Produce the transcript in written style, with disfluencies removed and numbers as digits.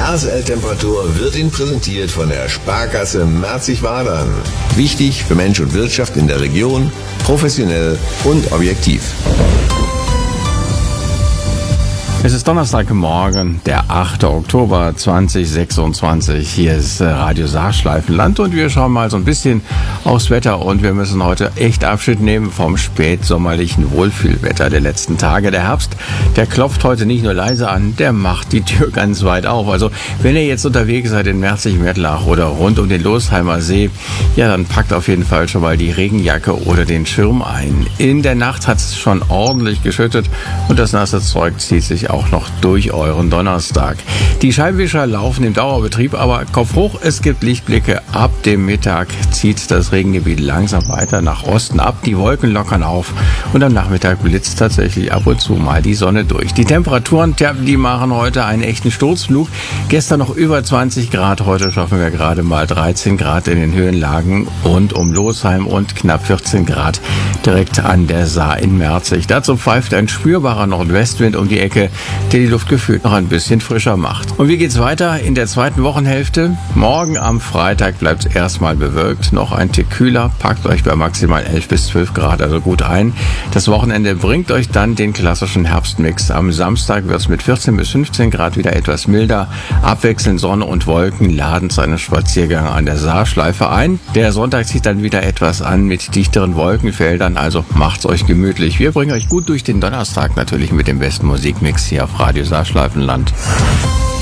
RSL-Temperatur wird Ihnen präsentiert von der Sparkasse Merzig-Wadern. Wichtig für Mensch und Wirtschaft in der Region, professionell und objektiv. Es ist Donnerstagmorgen, der 8. Oktober 2026. Hier ist Radio Saarschleifenland und wir schauen mal so ein bisschen aufs Wetter und wir müssen heute echt Abschied nehmen vom spätsommerlichen Wohlfühlwetter der letzten Tage. Der Herbst, der klopft heute nicht nur leise an, der macht die Tür ganz weit auf. Also wenn ihr jetzt unterwegs seid in Merzig-Mettlach oder rund um den Losheimer See, ja, dann packt auf jeden Fall schon mal die Regenjacke oder den Schirm ein. In der Nacht hat es schon ordentlich geschüttet und das nasse Zeug zieht sich auch noch durch euren Donnerstag. Die Scheibenwischer laufen im Dauerbetrieb, aber Kopf hoch, es gibt Lichtblicke. Ab dem Mittag zieht das Regengebiet langsam weiter nach Osten ab. Die Wolken lockern auf und am Nachmittag blitzt tatsächlich ab und zu mal die Sonne durch. Die Temperaturen, die machen heute einen echten Sturzflug. Gestern noch über 20 Grad, heute schaffen wir gerade mal 13 Grad in den Höhenlagen rund um Losheim und knapp 14 Grad direkt an der Saar in Merzig. Dazu pfeift ein spürbarer Nordwestwind um die Ecke, der die Luft gefühlt noch ein bisschen frischer macht. Und wie geht's weiter in der zweiten Wochenhälfte? Morgen am Freitag bleibt es erstmal bewölkt, noch ein Tick kühler, packt euch bei maximal 11 bis 12 Grad also gut ein. Das Wochenende bringt euch dann den klassischen Herbstmix. Am Samstag wird es mit 14 bis 15 Grad wieder etwas milder. Abwechselnd Sonne und Wolken laden zu einem Spaziergang an der Saarschleife ein. Der Sonntag zieht dann wieder etwas an mit dichteren Wolkenfeldern, also macht's euch gemütlich. Wir bringen euch gut durch den Donnerstag natürlich mit dem besten Musikmix hier auf Radio Saarschleifenland.